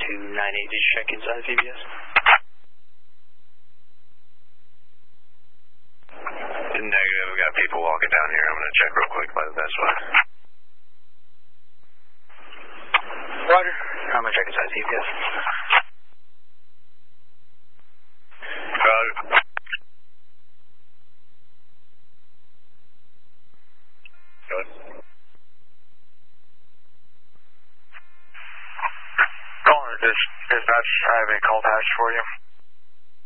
298, did you check inside the VBS? Negative, we got people walking down here. I'm going to check real quick by the best way. Roger, I'm going to check inside the VBS. Roger. Good. Caller, dispatch, I have a call to ask for you.